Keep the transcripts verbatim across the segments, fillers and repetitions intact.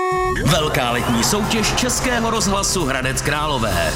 Velká letní soutěž Českého rozhlasu Hradec Králové.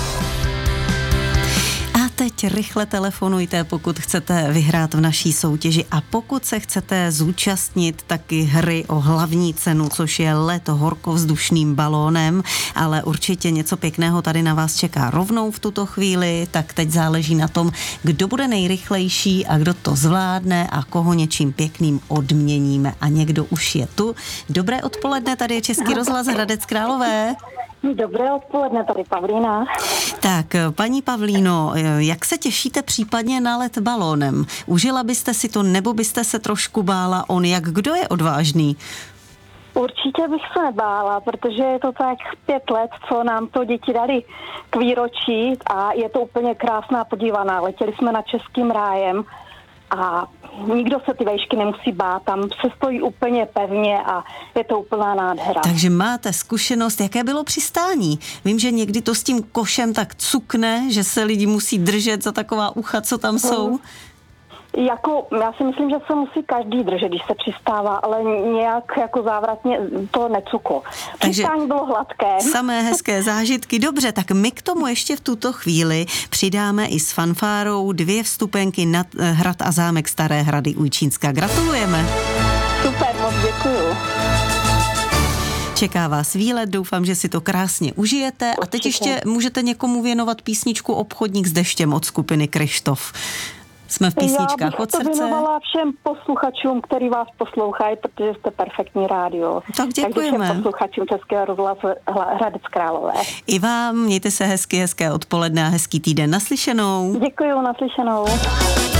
Teď rychle telefonujte, pokud chcete vyhrát v naší soutěži a pokud se chcete zúčastnit taky hry o hlavní cenu, což je let horkovzdušným balónem, ale určitě něco pěkného tady na vás čeká rovnou v tuto chvíli, tak teď záleží na tom, kdo bude nejrychlejší a kdo to zvládne a koho něčím pěkným odměníme. A někdo už je tu. Dobré odpoledne, tady je Český rozhlas Hradec Králové. Dobré odpoledne, tady Pavlína. Tak, paní Pavlíno, jak se těšíte případně na let balónem? Užila byste si to, nebo byste se trošku bála on? Jak kdo je odvážný? Určitě bych se nebála, protože je to tak pět let, co nám to děti dali k výročí a je to úplně krásná podívaná. Letěli jsme na Českým rájem a nikdo se ty vejšky nemusí bát, tam se stojí úplně pevně a je to úplná nádhera. Takže máte zkušenost, jaké bylo přistání? Vím, že někdy to s tím košem tak cukne, že se lidi musí držet za taková ucha, co tam jsou. Jako, já si myslím, že se musí každý držet, když se přistává, ale nějak jako závratně to necuklo. Přistání bylo hladké. Samé hezké zážitky. Dobře, tak my k tomu ještě v tuto chvíli přidáme i s fanfárou dvě vstupenky na hrad a zámek Staré Hrady u Jičínska. Gratulujeme. Super, moc děkuju. Čeká vás výlet, doufám, že si to krásně užijete. Určitě. A teď ještě můžete někomu věnovat písničku Obchodník s deštěm od skupiny Kryštof. Jsme v písničkách od srdce. Já bych to věnovala všem posluchačům, který vás poslouchají, protože jste perfektní rádio. Tak děkujeme. Takže všem posluchačům Českého rozhlasu Hradec Králové. I vám, mějte se hezky, hezké odpoledne a hezký týden. Naslyšenou. Děkuju, naslyšenou.